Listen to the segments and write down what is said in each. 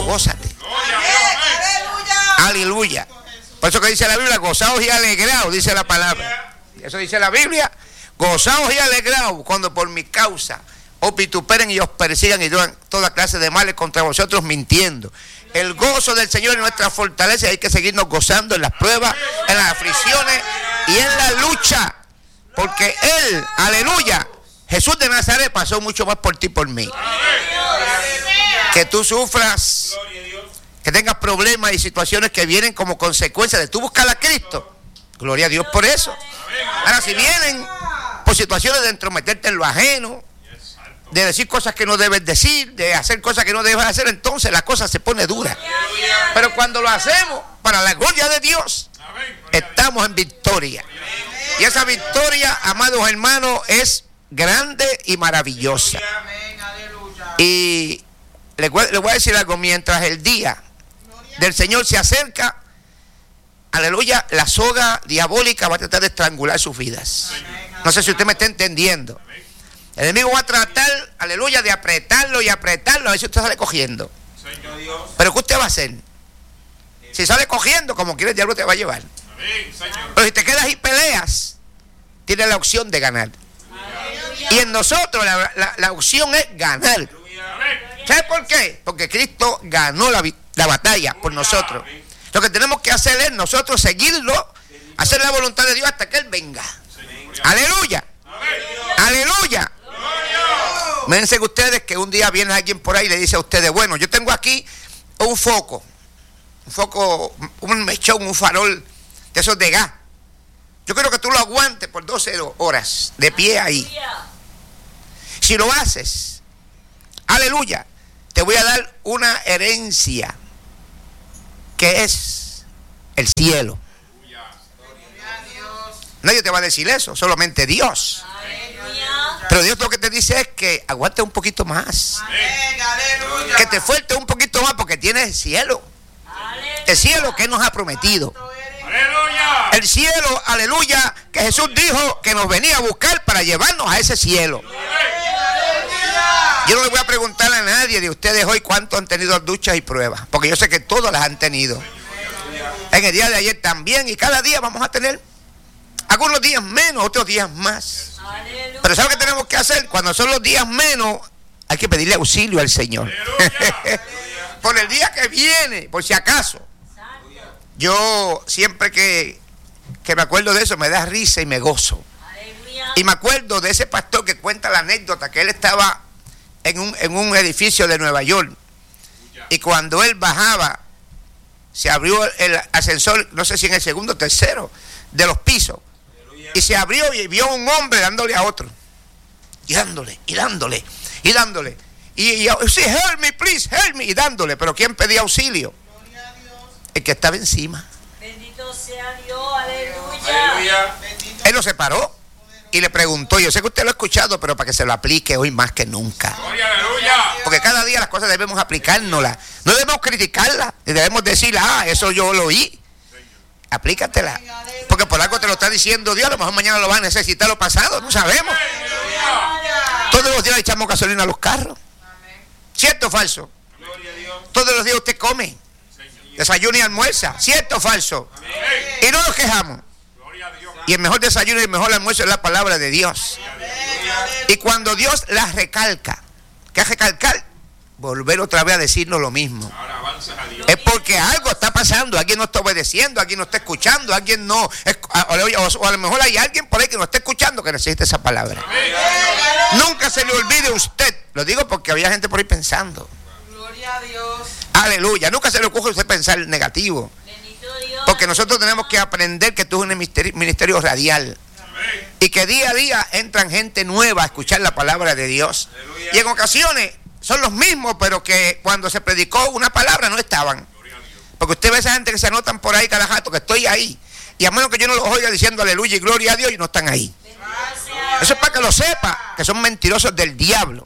gózate. Aleluya. Por eso que dice la Biblia, gozaos y alegraos, dice la palabra. Eso dice la Biblia, gozaos y alegraos cuando por mi causa os vituperen y os persigan y digan toda clase de males contra vosotros mintiendo. El gozo del Señor es nuestra fortaleza y hay que seguirnos gozando en las pruebas, en las aflicciones y en la lucha. Porque Él, aleluya, Jesús de Nazaret pasó mucho más por ti y por mí. Que tú sufras, que tengas problemas y situaciones que vienen como consecuencia de tú buscar a Cristo. Gloria a Dios por eso. Ahora, si vienen por situaciones de entrometerte en lo ajeno, de decir cosas que no debes decir, de hacer cosas que no debes hacer, entonces la cosa se pone dura. Pero cuando lo hacemos para la gloria de Dios, estamos en victoria. Y esa victoria, amados hermanos, es grande y maravillosa. Y les voy a decir algo, mientras el día del Señor se acerca, aleluya, la soga diabólica va a tratar de estrangular sus vidas. No sé si usted me está entendiendo. El enemigo va a tratar, aleluya, de apretarlo y apretarlo, a ver si usted sale cogiendo. Pero ¿qué usted va a hacer? Si sale cogiendo, como quiere, el diablo te va a llevar. Pero si te quedas y peleas, tienes la opción de ganar. Y en nosotros la opción es ganar. ¿Sabe por qué? Porque Cristo ganó la batalla por nosotros. Lo que tenemos que hacer es nosotros seguirlo, hacer la voluntad de Dios hasta que Él venga. Aleluya. Aleluya. Fíjense ustedes que un día viene alguien por ahí y le dice a ustedes, bueno, yo tengo aquí un foco, un mechón, un farol de esos de gas. Yo quiero que tú lo aguantes por 12 horas de pie ahí. Si lo haces, aleluya, te voy a dar una herencia que es el cielo. Nadie te va a decir eso, solamente Dios. Pero Dios lo que te dice es que aguante un poquito más. Que te fuerte un poquito más porque tienes el cielo. El cielo que nos ha prometido. El cielo, aleluya, que Jesús dijo que nos venía a buscar para llevarnos a ese cielo. Yo no le voy a preguntar a nadie de ustedes hoy cuánto han tenido luchas y pruebas, porque yo sé que todas las han tenido. En el día de ayer también, y cada día vamos a tener algunos días menos, otros días más. Pero ¿sabe qué tenemos que hacer? Cuando son los días menos, hay que pedirle auxilio al Señor. Por el día que viene, por si acaso. Yo siempre que me acuerdo de eso, me da risa y me gozo. Y me acuerdo de ese pastor que cuenta la anécdota, que él estaba en un edificio de Nueva York. Y cuando él bajaba, se abrió el ascensor, no sé si en el segundo o tercero, de los pisos. Y se abrió y vio a un hombre dándole a otro. Y dándole, y dándole, y dándole. Y sí, help me, please, help me. Y dándole. Pero ¿quién pedía auxilio? El que estaba encima. Bendito sea Dios, aleluya. Él lo separó y le preguntó. Yo sé que usted lo ha escuchado, pero para que se lo aplique hoy más que nunca. Porque cada día las cosas debemos aplicárnoslas. No debemos criticarlas. Debemos decir, eso yo lo oí. Aplícatela. Porque por algo te lo está diciendo Dios. A lo mejor mañana lo va a necesitar lo pasado. No sabemos. Todos los días le echamos gasolina a los carros. ¿Cierto o falso? Todos los días usted come, desayuna y almuerza. ¿Cierto o falso? Y no nos quejamos. Y el mejor desayuno y el mejor almuerzo es la palabra de Dios. Y cuando Dios la recalca, ¿qué es recalcar? Volver otra vez a decirnos lo mismo. Es porque algo está pasando, alguien no está obedeciendo, alguien no está escuchando, alguien no, o a lo mejor hay alguien por ahí que no está escuchando que necesita esa palabra. Nunca se le olvide usted, lo digo porque había gente por ahí pensando. Gloria a Dios. Aleluya, nunca se le ocurre a usted pensar negativo. Porque nosotros tenemos que aprender que esto es un ministerio radial. Y que día a día entran gente nueva a escuchar la palabra de Dios. Y en ocasiones son los mismos, pero que cuando se predicó una palabra no estaban. Porque usted ve a esa gente que se anotan por ahí cada rato, que estoy ahí. Y a menos que yo no los oiga diciendo aleluya y gloria a Dios, y no están ahí. Eso es para que lo sepa, que son mentirosos del diablo.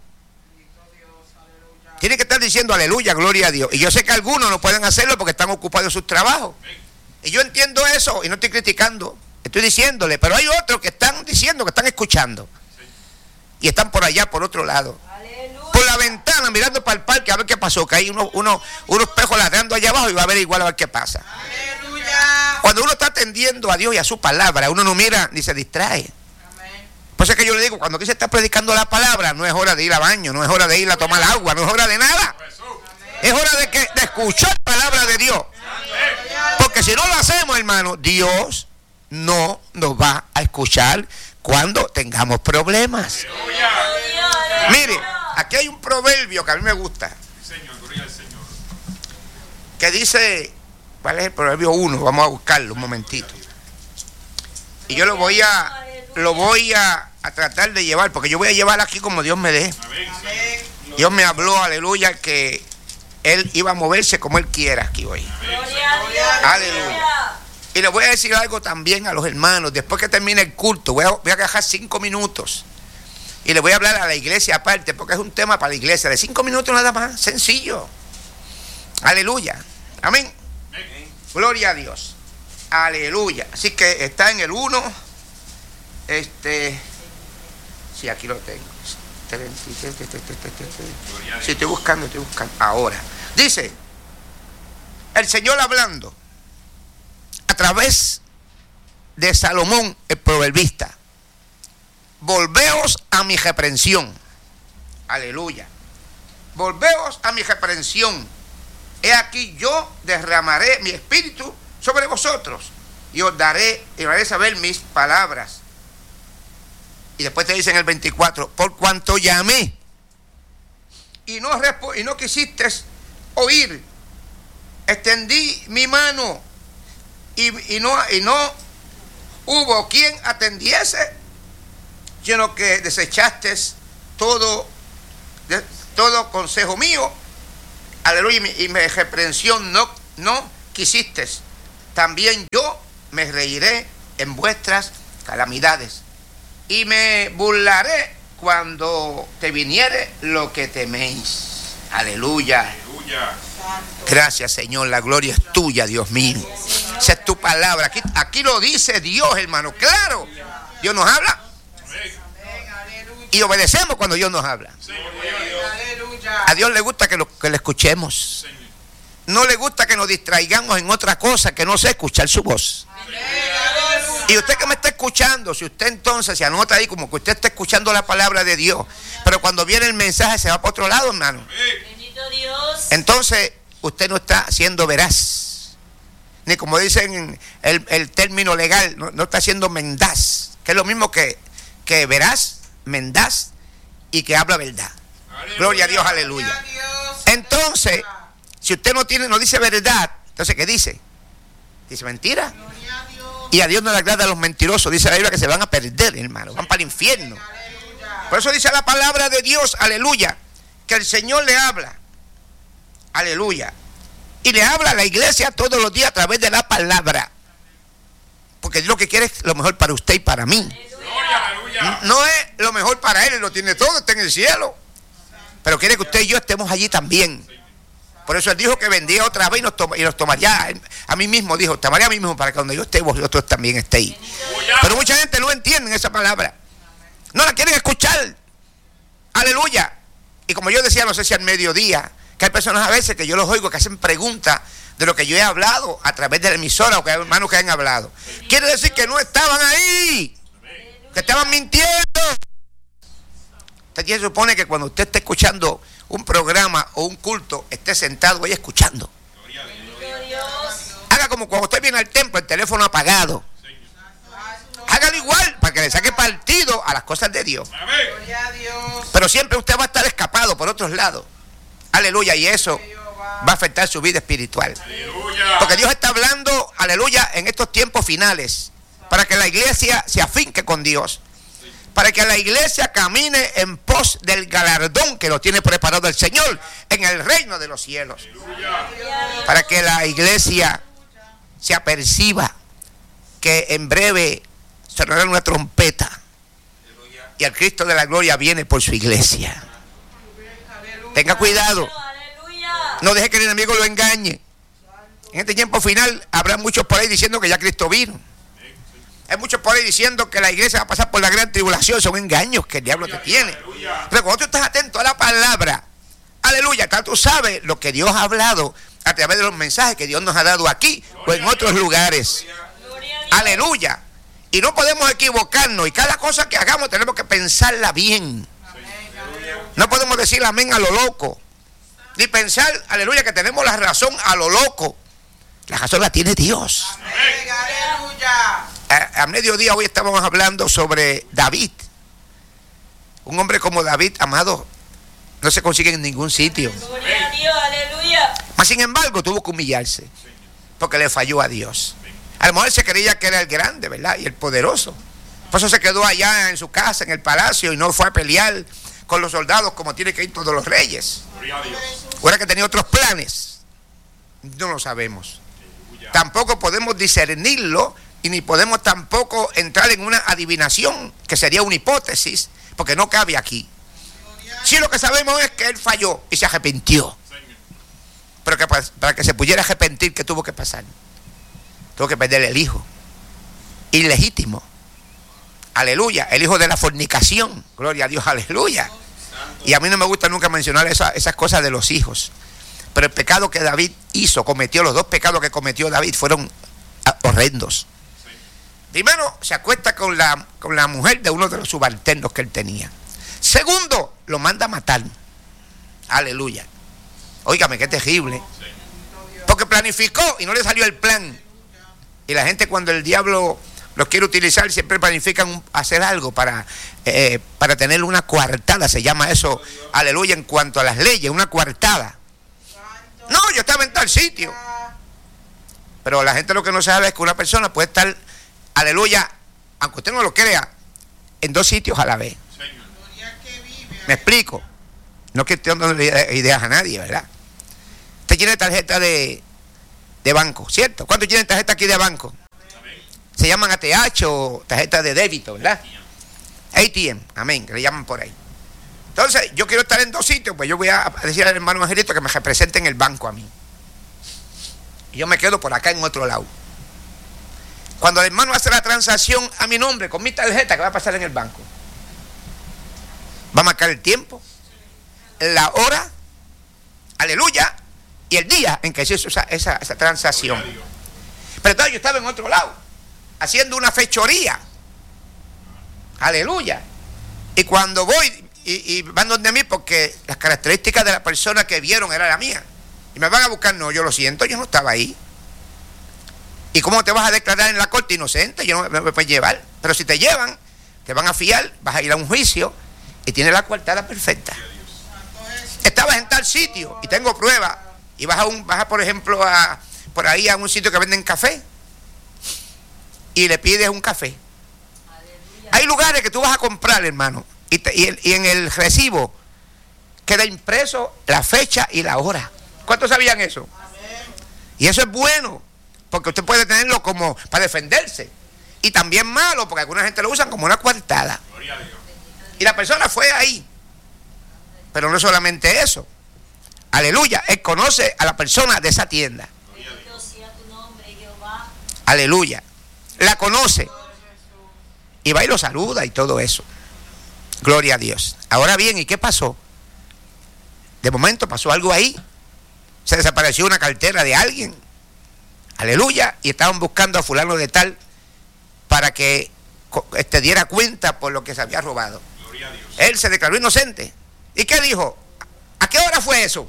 Tienen que estar diciendo aleluya, gloria a Dios. Y yo sé que algunos no pueden hacerlo porque están ocupados en sus trabajos. Y yo entiendo eso y no estoy criticando, estoy diciéndole. Pero hay otros que están diciendo, que están escuchando. Y están por allá, por otro lado. Por la la ventana mirando para el parque a ver qué pasó, que hay unos espejos ladrando allá abajo y va a ver igual a ver qué pasa. Aleluya. Cuando uno está atendiendo a Dios y a su palabra, uno no mira ni se distrae. Por eso es que yo le digo, cuando aquí se está predicando la palabra, no es hora de ir al baño, no es hora de ir a tomar agua, no es hora de nada. Es hora de escuchar la palabra de Dios. Porque si no lo hacemos, hermano, Dios no nos va a escuchar cuando tengamos problemas. Mire, aquí hay un proverbio que a mí me gusta. Que dice, ¿cuál es el proverbio 1? Vamos a buscarlo un momentito. Y yo lo voy a tratar de llevar, porque yo voy a llevar aquí como Dios me dé. Dios me habló, aleluya, que Él iba a moverse como Él quiera aquí hoy. Aleluya. Y le voy a decir algo también a los hermanos. Después que termine el culto, voy a dejar 5 minutos. Y le voy a hablar a la iglesia aparte, porque es un tema para la iglesia. De 5 minutos nada más, sencillo. Aleluya. Amén. Gloria a Dios. Aleluya. Así que está en el 1. Sí, aquí lo tengo. Sí, estoy buscando. Ahora. Dice, el Señor hablando a través de Salomón, el proverbista. Volveos a mi reprensión. Aleluya. Volveos a mi reprensión. He aquí yo derramaré mi espíritu sobre vosotros y os haré saber mis palabras. Y después te dice en el 24, por cuanto llamé y no quisiste oír, extendí mi mano y no hubo quien atendiese, sino que desechaste todo consejo mío, aleluya, y mi reprensión no quisiste. También yo me reiré en vuestras calamidades y me burlaré cuando te viniere lo que teméis. Aleluya. Aleluya. Gracias, Señor, la gloria es tuya, Dios mío. Esa es tu palabra. Aquí lo dice Dios, hermano, claro. Dios nos habla y obedecemos cuando Dios nos habla. A Dios le gusta que le escuchemos. No le gusta que nos distraigamos en otra cosa que no sea escuchar su voz. Y usted que me está escuchando, si usted entonces se anota ahí como que usted está escuchando la palabra de Dios, pero cuando viene el mensaje se va para otro lado, hermano. Entonces usted no está siendo veraz, ni como dicen el término legal, no está siendo mendaz, que es lo mismo que veraz, mendaz y que habla verdad. Aleluya. Gloria a Dios, aleluya. Entonces, si usted no dice verdad, entonces ¿qué dice? Dice mentira. Y a Dios no le agrada a los mentirosos. Dice la Biblia que se van a perder, hermano, van para el infierno. Por eso dice la palabra de Dios, aleluya, que el Señor le habla, aleluya, y le habla a la iglesia todos los días a través de la palabra, porque Dios lo que quiere es lo mejor para usted y para mí. No es lo mejor para Él lo tiene todo, está en el cielo, pero quiere que usted y yo estemos allí también. Por eso Él dijo que vendría otra vez y nos tomaría a mí mismo, dijo, tomaría a mí mismo para que donde yo esté vosotros también estéis. Pero mucha gente no entiende esa palabra, no la quieren escuchar, aleluya. Y como yo decía, no sé si al mediodía, que hay personas a veces que yo los oigo que hacen preguntas de lo que yo he hablado a través de la emisora, o que hay hermanos que han hablado. Quiere decir que no estaban ahí, que estaban mintiendo. Usted se supone que cuando usted esté escuchando un programa o un culto, esté sentado ahí escuchando. Haga como cuando usted viene al templo, el teléfono apagado. Hágalo igual para que le saque partido a las cosas de Dios. Pero siempre usted va a estar escapado por otros lados. Aleluya, y eso va a afectar su vida espiritual. Porque Dios está hablando, aleluya, en estos tiempos finales, para que la iglesia se afinque con Dios, para que la iglesia camine en pos del galardón que lo tiene preparado el Señor en el reino de los cielos. Para que la iglesia se aperciba que en breve sonará una trompeta y el Cristo de la gloria viene por su iglesia. Tenga cuidado, no deje que el enemigo lo engañe. En este tiempo final habrá muchos por ahí diciendo que ya Cristo vino. Hay muchos por ahí diciendo que la iglesia va a pasar por la gran tribulación. Son engaños que el diablo te tiene. Pero cuando tú estás atento a la palabra, aleluya, tal tú sabes lo que Dios ha hablado a través de los mensajes que Dios nos ha dado aquí o en otros lugares. Aleluya. Y no podemos equivocarnos. Y cada cosa que hagamos tenemos que pensarla bien. No podemos decir amén a lo loco. Ni pensar, aleluya, que tenemos la razón a lo loco. La razón la tiene Dios. A mediodía hoy estábamos hablando sobre David. Un hombre como David, amado, no se consigue en ningún sitio. Gloria a Dios, aleluya. Mas sin embargo tuvo que humillarse porque le falló a Dios. A lo mejor se creía que era el grande, ¿verdad? Y el poderoso. Por eso se quedó allá en su casa, en el palacio, y no fue a pelear con los soldados como tiene que ir todos los reyes. O era que tenía otros planes. No lo sabemos. Tampoco podemos discernirlo y ni podemos tampoco entrar en una adivinación, que sería una hipótesis, porque no cabe aquí. Sí, lo que sabemos es que él falló y se arrepintió. Pero que para que se pudiera arrepentir, ¿qué tuvo que pasar? Tuvo que perder el hijo ilegítimo. Aleluya, el hijo de la fornicación. Gloria a Dios, aleluya. Y a mí no me gusta nunca mencionar esas cosas de los hijos. Pero el pecado que David cometió, los dos pecados que cometió David fueron horrendos. Primero, se acuesta con la mujer de uno de los subalternos que él tenía. Segundo, lo manda a matar. Aleluya. Óigame, qué terrible. Porque planificó y no le salió el plan. Y la gente, cuando el diablo los quiere utilizar, siempre planifican hacer algo para tener una coartada. Se llama eso, aleluya, en cuanto a las leyes, una coartada. No, yo estaba en tal sitio. Pero la gente lo que no sabe es que una persona puede estar, aleluya, aunque usted no lo crea, en dos sitios a la vez. ¿Me explico? No que estoy dando ideas a nadie, ¿verdad? Usted tiene tarjeta de banco, ¿cierto? ¿Cuántos tienen tarjeta aquí de banco? Se llaman ATH o tarjeta de débito, ¿verdad? ATM, amén, que le llaman por ahí. Entonces, yo quiero estar en dos sitios, pues yo voy a decir al hermano Angelito que me represente en el banco a mí. Y yo me quedo por acá en otro lado. Cuando el hermano hace la transacción a mi nombre con mi tarjeta, ¿qué va a pasar en el banco? Va a marcar el tiempo, la hora, aleluya, y el día en que se hizo esa transacción. Pero entonces yo estaba en otro lado, haciendo una fechoría. Aleluya. Y cuando voy y van donde mí, porque las características de la persona que vieron era la mía, y me van a buscar, no, yo lo siento, yo no estaba ahí. ¿Y cómo te vas a declarar en la corte inocente? Yo no me puedes llevar. Pero si te llevan, te van a fiar, vas a ir a un juicio y tienes la coartada perfecta. Estabas en tal sitio y tengo pruebas, y vas por ejemplo por ahí a un sitio que venden café y le pides un café. Hay lugares que tú vas a comprar, hermano, y en el recibo queda impreso la fecha y la hora. ¿Cuántos sabían eso? Y eso es bueno, porque usted puede tenerlo como para defenderse. Y también malo, porque alguna gente lo usan como una coartada. Y la persona fue ahí. Pero no solamente eso. Aleluya, él conoce a la persona de esa tienda. Aleluya, la conoce. Y va y lo saluda y todo eso. Gloria a Dios. Ahora bien, ¿y qué pasó? De momento pasó algo ahí. Se desapareció una cartera de alguien. Aleluya. Y estaban buscando a fulano de tal para que diera cuenta por lo que se había robado. Gloria a Dios. Él se declaró inocente. ¿Y qué dijo? ¿A qué hora fue eso?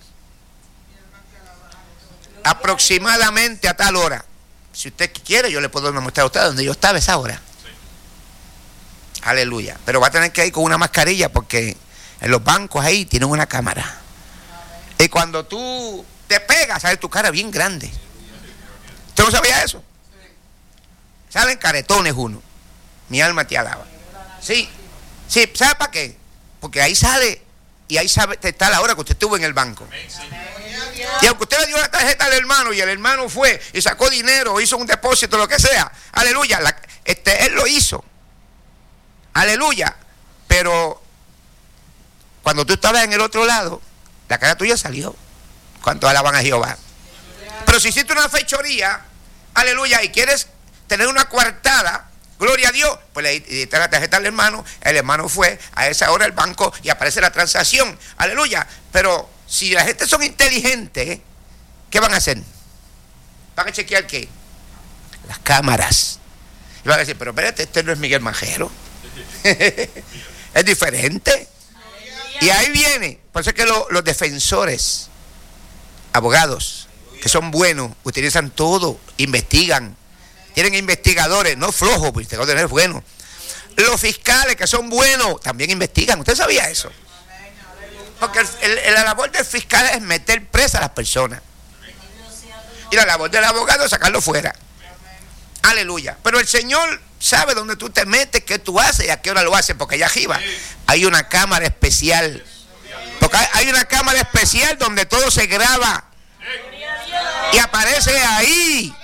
Aproximadamente a tal hora. Si usted quiere, yo le puedo mostrar a usted donde yo estaba a esa hora. Aleluya. Pero va a tener que ir con una mascarilla, porque en los bancos ahí tienen una cámara. Y cuando tú te pegas, sale tu cara bien grande. ¿Usted no sabía eso? Salen caretones uno. Mi alma te alaba. Sí. Sí, ¿sabe para qué? Porque ahí sale, y ahí sabe, está la hora que usted estuvo en el banco. Y aunque usted le dio la tarjeta al hermano y el hermano fue y sacó dinero, hizo un depósito, lo que sea, aleluya, él lo hizo. Aleluya. Pero cuando tú estabas en el otro lado, la cara tuya salió. ¿Cuántos alaban a Jehová? Pero si hiciste una fechoría, aleluya, y quieres tener una coartada, gloria a Dios, pues le diste la tarjeta al hermano, el hermano fue a esa hora al banco y aparece la transacción, aleluya. Pero si la gente son inteligentes, ¿qué van a hacer? ¿Van a chequear qué? Las cámaras. Y van a decir, pero espérate, este no es Miguel Majero. Es diferente. Y ahí viene, por eso es que los defensores, abogados, que son buenos, utilizan todo, investigan. Tienen investigadores, no flojos, pues investigadores buenos. Los fiscales que son buenos, también investigan. ¿Usted sabía eso? Porque la labor del fiscal es meter presa a las personas. Y la labor del abogado es sacarlo fuera. Aleluya. Pero el Señor sabe dónde tú te metes, qué tú haces y a qué hora lo haces, porque allá arriba hay una cámara especial. Porque hay una cámara especial donde todo se graba y aparece ahí.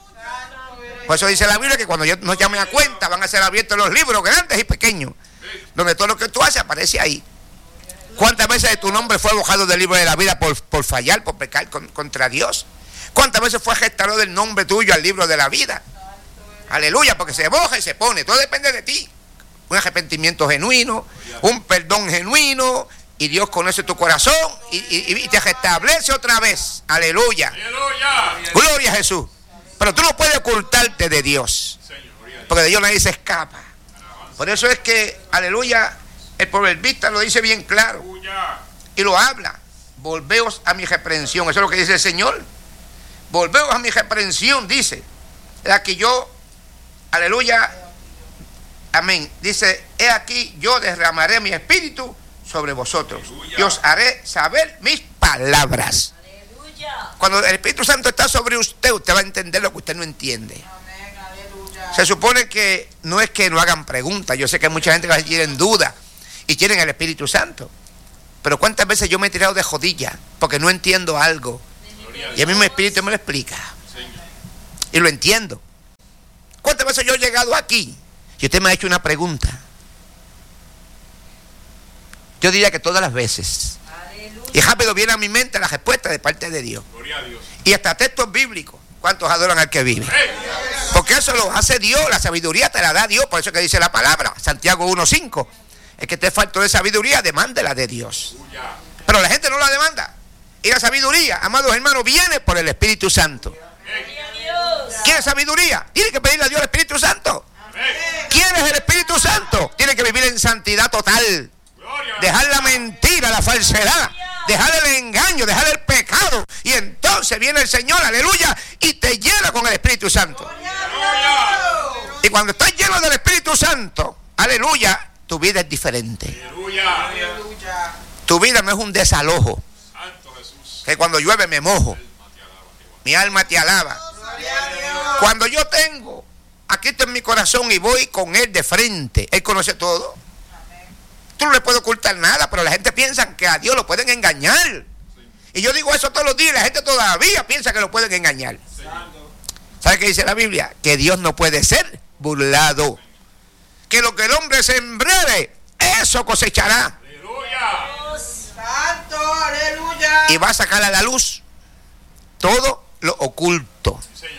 Por eso dice la Biblia que cuando yo nos llame a cuenta van a ser abiertos los libros grandes y pequeños, donde todo lo que tú haces aparece ahí. ¿Cuántas veces tu nombre fue bojado del libro de la vida por fallar, por pecar contra Dios? ¿Cuántas veces fue gestado del nombre tuyo al libro de la vida? Aleluya, porque se boja y se pone, todo depende de ti. Un arrepentimiento genuino, un perdón genuino, y Dios conoce tu corazón y te restablece otra vez. Aleluya. Gloria a Jesús. Pero tú no puedes ocultarte de Dios, porque de Dios nadie se escapa. Por eso es que, aleluya, el proverbista lo dice bien claro y lo habla. Volveos a mi reprensión. Eso es lo que dice el Señor. Volveos a mi reprensión, dice. La que yo, aleluya, amén. Dice, he aquí yo derramaré mi espíritu sobre vosotros y os haré saber mis palabras. Cuando el Espíritu Santo está sobre usted, usted va a entender lo que usted no entiende. Se supone que no es que no hagan preguntas. Yo sé que hay mucha gente que tienen duda y tienen el Espíritu Santo. Pero ¿cuántas veces yo me he tirado de rodillas porque no entiendo algo? Y el mismo Espíritu me lo explica. Y lo entiendo. ¿Cuántas veces yo he llegado aquí y usted me ha hecho una pregunta? Yo diría que todas las veces. Y rápido viene a mi mente la respuesta de parte de Dios. Y hasta textos bíblicos. ¿Cuántos adoran al que vive? Porque eso lo hace Dios. La sabiduría te la da Dios. Por eso que dice la palabra, Santiago 1:5. El que te faltó de sabiduría, demándela de Dios. Pero la gente no la demanda. Y la sabiduría, amados hermanos, viene por el Espíritu Santo. ¿Quiere sabiduría? Tiene que pedirle a Dios el Espíritu Santo. ¿Quién es el Espíritu Santo? Tiene que vivir en santidad total. Dejar la mentira, la falsedad, dejar el engaño, dejar el pecado. Y entonces viene el Señor, aleluya, y te llena con el Espíritu Santo. Y cuando estás lleno del Espíritu Santo, aleluya, tu vida es diferente. Tu vida no es un desalojo, que cuando llueve me mojo. Mi alma te alaba. Cuando yo tengo a Cristo en mi corazón y voy con Él de frente, Él conoce todo. Tú no le puedes ocultar nada, pero la gente piensa que a Dios lo pueden engañar. Y yo digo eso todos los días, la gente todavía piensa que lo pueden engañar. ¿Sabe qué dice la Biblia? Que Dios no puede ser burlado. Que lo que el hombre sembrare, eso cosechará. ¡Aleluya! Y va a sacar a la luz todo lo oculto.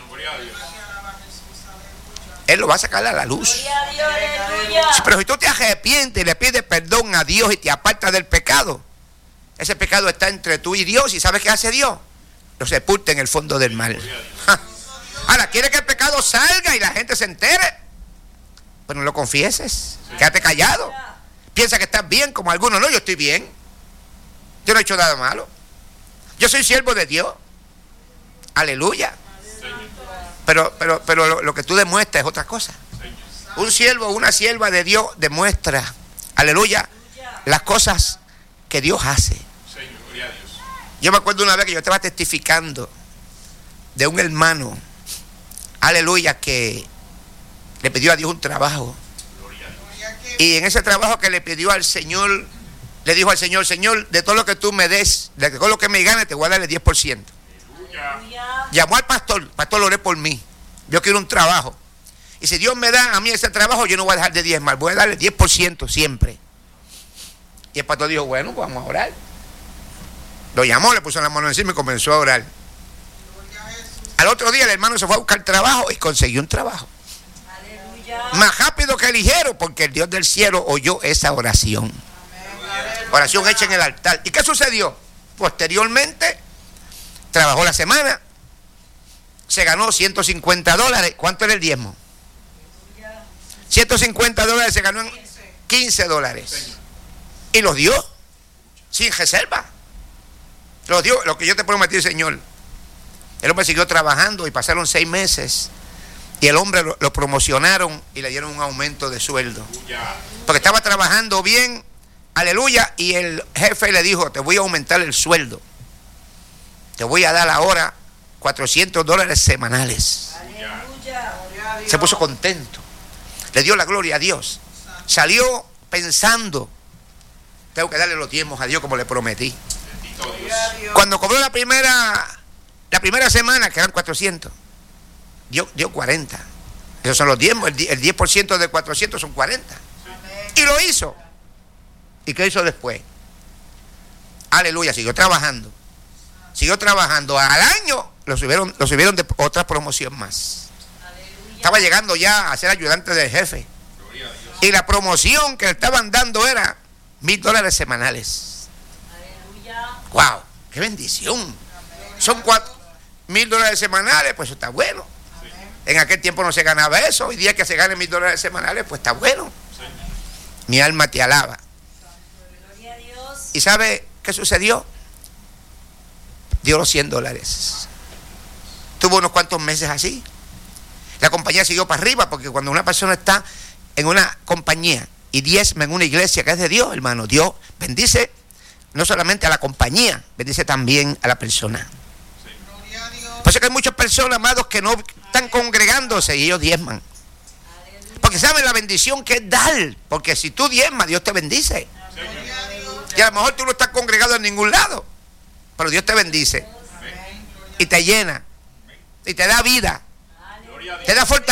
Él lo va a sacar a la luz. Sí, pero si tú te arrepientes y le pides perdón a Dios y te apartas del pecado, ese pecado está entre tú y Dios. ¿Y sabes qué hace Dios? Lo sepulta en el fondo del mar. Ahora, quiere que el pecado salga y la gente se entere. Pues no lo confieses. Quédate callado. Piensa que estás bien como algunos. No, yo estoy bien. Yo no he hecho nada malo. Yo soy siervo de Dios. Aleluya. Pero lo que tú demuestras es otra cosa. Un siervo o una sierva de Dios demuestra, aleluya, las cosas que Dios hace. Yo me acuerdo una vez que yo estaba testificando de un hermano, aleluya, que le pidió a Dios un trabajo. Y en ese trabajo que le pidió al Señor, le dijo al Señor: Señor, de todo lo que tú me des, de todo lo que me gane, te voy a dar el 10%. Llamó al pastor, pastor, oré por mí. Yo quiero un trabajo. Y si Dios me da a mí ese trabajo, yo no voy a dejar de diezmar, voy a darle 10% siempre. Y el pastor dijo: bueno, pues vamos a orar. Lo llamó, le puso la mano encima y comenzó a orar. Al otro día el hermano se fue a buscar trabajo y consiguió un trabajo. Aleluya. Más rápido que ligero, porque el Dios del cielo oyó esa oración. Oración hecha en el altar. ¿Y qué sucedió? Posteriormente, trabajó la semana, se ganó $150. ¿Cuánto era el diezmo? $150 se ganó en $15. Y los dio sin reserva. Los dio, lo que yo te prometí, Señor. El hombre siguió trabajando y pasaron 6 meses. Y el hombre lo promocionaron y le dieron un aumento de sueldo. Porque estaba trabajando bien, aleluya, y el jefe le dijo, te voy a aumentar el sueldo. Te voy a dar ahora $400 semanales. Aleluya. Se puso contento. Le dio la gloria a Dios. Salió pensando, tengo que darle los diezmos a Dios como le prometí. Cuando cobró la primera semana, que eran 400, dio 40. Esos son los diezmos. El 10% de 400 son 40. Y lo hizo. ¿Y qué hizo después? Aleluya, siguió trabajando. Al año lo subieron de otra promoción más. Estaba llegando ya a ser ayudante del jefe. Y la promoción que le estaban dando era $1,000 semanales. ¡Wow! ¡Qué bendición! Son $1,000 semanales, pues eso está bueno. En aquel tiempo no se ganaba eso. Hoy día que se ganen $1,000 semanales, pues está bueno. Mi alma te alaba. ¿Y sabe qué sucedió? Dio los $100. Tuvo unos cuantos meses así. La compañía siguió para arriba, porque cuando una persona está en una compañía y diezma en una iglesia que es de Dios, hermano, Dios bendice no solamente a la compañía, bendice también a la persona. Por eso que hay muchas personas, amados, que no están congregándose y ellos diezman. Porque saben la bendición que es dar. Porque si tú diezmas, Dios te bendice. Y a lo mejor tú no estás congregado en ningún lado, pero Dios te bendice y te llena y te da vida, te da fortaleza.